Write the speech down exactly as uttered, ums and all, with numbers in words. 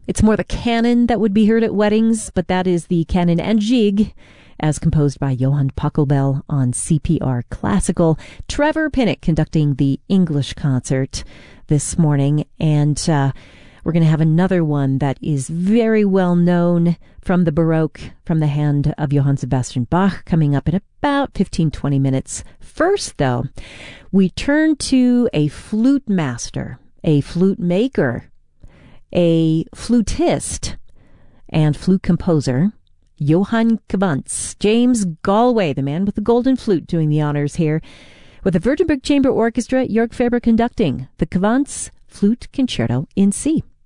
It's more the canon that would be heard at weddings, but that is the Canon and Jig, as composed by Johann Pachelbel on C P R Classical. Trevor Pinnock conducting the English concert this morning, and uh, we're going to have another one that is very well known from the Baroque, from the hand of Johann Sebastian Bach, coming up in about fifteen to twenty minutes. First, though, we turn to a flute master, a flute maker, a flutist, and flute composer, Johann Kavantz. James Galway, the man with the golden flute, doing the honors here with the Württemberg Chamber Orchestra, Jörg Faber conducting the Kavantz Flute Concerto in C.